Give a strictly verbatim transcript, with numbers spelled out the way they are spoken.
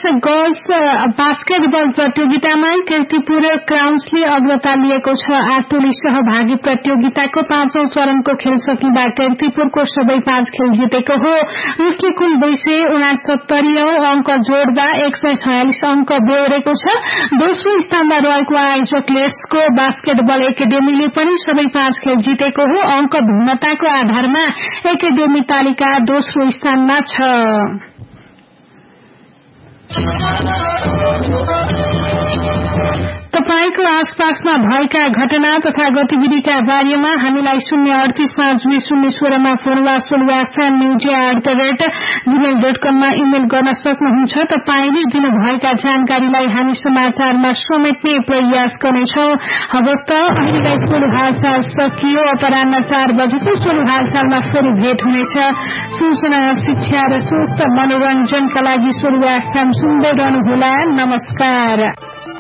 Girls basketball प्रतियोगितामा कीर्तिपुर क्राउन्सले अग्रता लिएको छ। आठ टोली सहभागी प्रतियोगिताको पाँचौं चरणको खेल सकिँदा कीर्तिपुरको सबै पाँच खेल जितेको हो। उसले कुल दुई सय उनासत्तरी अंक जोड्दा एक सय छयालिस अंक बेहोरेको छ। दोस्रो स्थानमा रहेको आयोजक लेट्सको बास्केटबल एकाडेमीले पनि सबै पाँच खेल जितेको हो। अंक भिन्नताको आधारमा एकाडेमी तालिका दोस्रो स्थानमा छ। तपाईको आसपासमा भएका घटना तथा गतिविधिका बारेमा हामीलाई शून्य अडतीस पाँच दुई शून्य सोह्रमा फोन वा सोलुवा FM news at the rate Gmail dot कममा इमेल गर्न सक्नुहुन्छ। तपाईले दिनुभएका जानकारीलाई हामी समाचारमा समेट्ने प्रयास गर्नेछौं। हवस् त अहिलेलाई सोलु हालचाल सकियो। अपराह्न चार बजेको सोलु हालचालमा फेरि भेट हुनेछ। सूचना, शिक्षा र स्वस्थ मनोरञ्जनका लागि सोलुवा एफएम सुन्दै रहनुहोला। नमस्कार।